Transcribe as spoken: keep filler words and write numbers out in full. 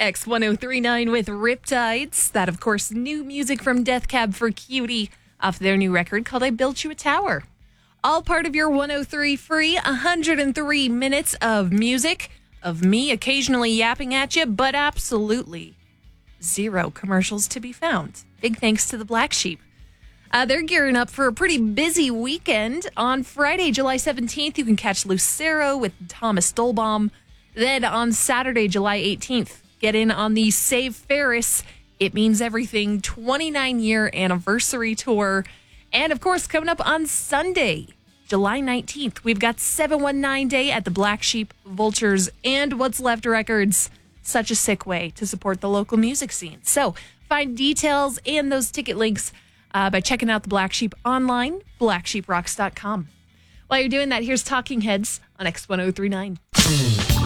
X ten thirty-nine with Riptides. That, of course, new music from Death Cab for Cutie off their new record called I Built You a Tower. All part of your one oh three free, one hundred three minutes of music, of me occasionally yapping at you, but absolutely zero commercials to be found. Big thanks to the Black Sheep. Uh, they're gearing up for a pretty busy weekend. On Friday, July seventeenth, you can catch Lucero with Thomas Dolbaum. Then on Saturday, July eighteenth, get in on the Save Ferris, It Means Everything twenty-nine-year anniversary tour. And, of course, coming up on Sunday, July nineteenth, we've got seven one nine Day at the Black Sheep, Vultures, and What's Left Records. Such a sick way to support the local music scene. So find details and those ticket links uh, by checking out the Black Sheep online, black sheep rocks dot com. While you're doing that, here's Talking Heads on X ten thirty-nine.